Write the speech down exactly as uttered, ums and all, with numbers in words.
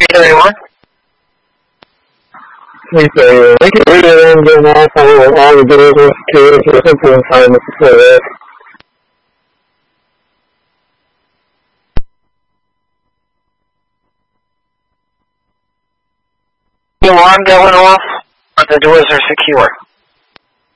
anyone? Please say, make it read it and then off all, all the doors are secure for a simple time before that. The alarm going off, but the doors are secure.